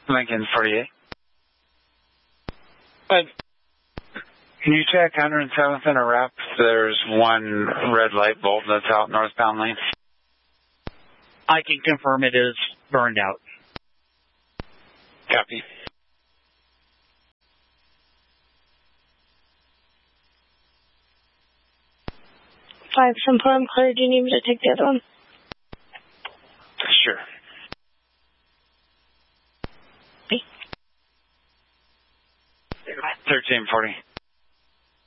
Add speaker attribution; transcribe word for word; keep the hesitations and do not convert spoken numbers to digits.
Speaker 1: Lincoln forty-eight.
Speaker 2: But
Speaker 1: Can you check one hundred seventh and a rep? There's one red light bulb that's out northbound lane.
Speaker 2: I can confirm it is burned out.
Speaker 1: Copy.
Speaker 3: Five, some I'm clear. Do you need me to take the other one?
Speaker 1: Sure.
Speaker 3: Okay.
Speaker 1: thirteen forty.